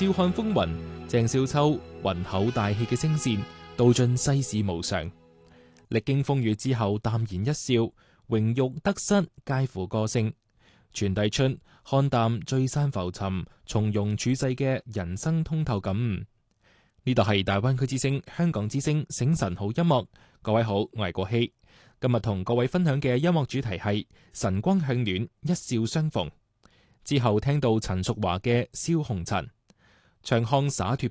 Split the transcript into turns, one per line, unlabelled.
笑看風雲，鄭少秋渾厚大氣嘅聲線道盡世事無常，歷經風雨之後淡然一笑，榮辱得失皆乎個性，傳遞出看淡聚散浮沉、從容處世嘅人生通透感。呢度係大灣區之聲、香港之聲醒晨好音樂，各位好，我係國希。今日同各位分享嘅音樂主題係晨光向暖，一笑相逢。之後聽到陳淑樺嘅《笑紅塵》，長腔灑脫